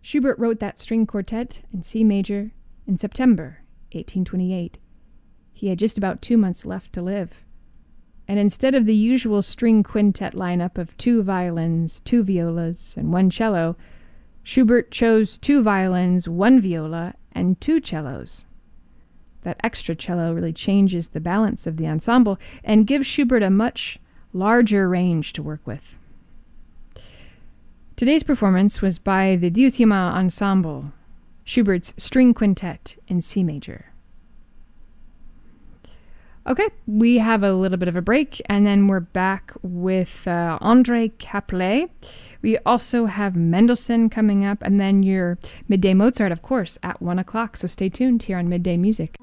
Schubert wrote that string quartet in C major in September 1828. He had just about 2 months left to live. And instead of the usual string quintet lineup of 2 violins, 2 violas, and 1 cello, Schubert chose 2 violins, 1 viola, and 2 cellos. That extra cello really changes the balance of the ensemble and gives Schubert a much larger range to work with. Today's performance was by the Diotima Ensemble, Schubert's String Quintet in C major. Okay, we have a little bit of a break, and then we're back with André Caplet. We also have Mendelssohn coming up, and then your Midday Mozart, of course, at 1 o'clock. So stay tuned here on Midday Music.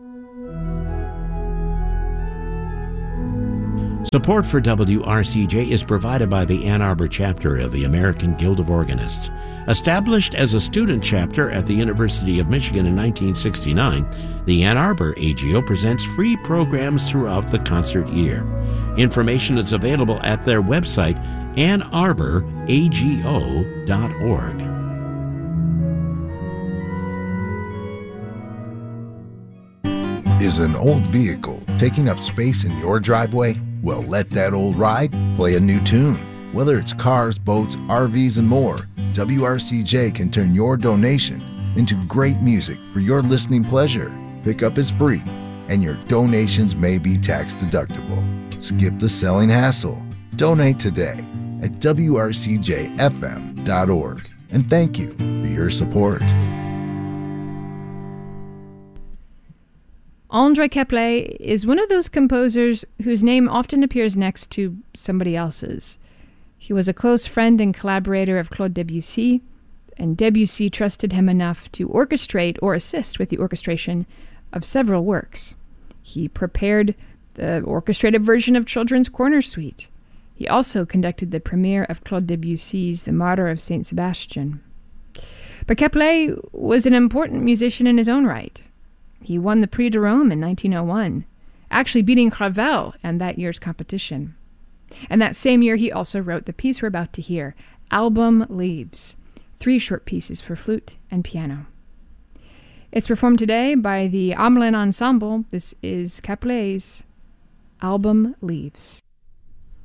Support for WRCJ is provided by the Ann Arbor chapter of the American Guild of Organists. Established as a student chapter at the University of Michigan in 1969, the Ann Arbor AGO presents free programs throughout the concert year. Information is available at their website, annarbораgo.org. Is an old vehicle taking up space in your driveway? Well, let that old ride play a new tune. Whether it's cars, boats, RVs, and more, WRCJ can turn your donation into great music for your listening pleasure. Pickup is free, and your donations may be tax deductible. Skip the selling hassle. Donate today at WRCJFM.org. And thank you for your support. André Caplet is one of those composers whose name often appears next to somebody else's. He was a close friend and collaborator of Claude Debussy, and Debussy trusted him enough to orchestrate or assist with the orchestration of several works. He prepared the orchestrated version of Children's Corner Suite. He also conducted the premiere of Claude Debussy's The Martyr of Saint Sebastian. But Caplet was an important musician in his own right. He won the Prix de Rome in 1901, actually beating Ravel in that year's competition. And that same year, he also wrote the piece we're about to hear, Album Leaves, 3 short pieces for flute and piano. It's performed today by the Hamelin Ensemble. This is Caplet's Album Leaves.